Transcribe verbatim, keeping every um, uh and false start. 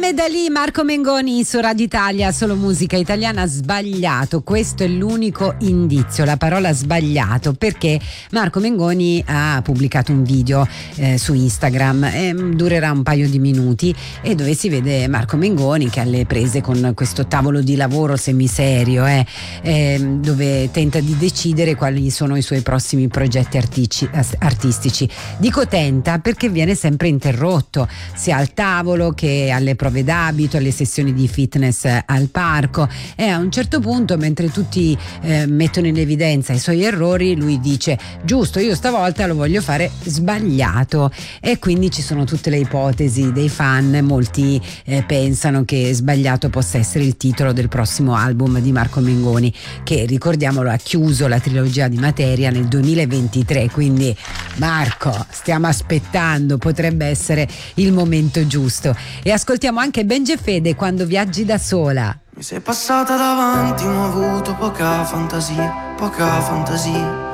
E da lì Marco Mengoni su Radio Italia, solo musica italiana. Sbagliato, questo è l'unico indizio, la parola sbagliato, perché Marco Mengoni ha pubblicato un video eh, su Instagram, eh, durerà un paio di minuti, e dove si vede Marco Mengoni che ha le prese con questo tavolo di lavoro semiserio, eh, eh, dove tenta di decidere quali sono i suoi prossimi progetti artici, artistici. Dico tenta perché viene sempre interrotto, sia al tavolo che alle prove d'abito, alle sessioni di fitness al parco, e a un certo punto, mentre tutti eh, mettono in evidenza i suoi errori, lui dice: giusto, io stavolta lo voglio fare sbagliato. E quindi ci sono tutte le ipotesi dei fan. Molti eh, pensano che Sbagliato possa essere il titolo del prossimo album di Marco Mengoni, che, ricordiamolo, ha chiuso la trilogia di Materia nel duemilaventitré. Quindi Marco, stiamo aspettando, potrebbe essere il momento giusto. E ascoltiamo anche Benji e Fede, Quando viaggi da sola. Mi sei passata davanti ma ho avuto poca fantasia, poca fantasia.